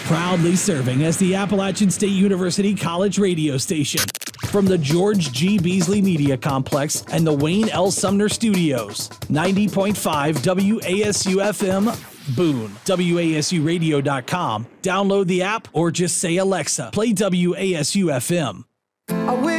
Proudly serving as the Appalachian State University College radio station. From the George G. Beasley Media Complex and the Wayne L. Sumner Studios. 90.5 WASU FM, Boone. WASUradio.com. Download the app or just say, Alexa, play WASU FM.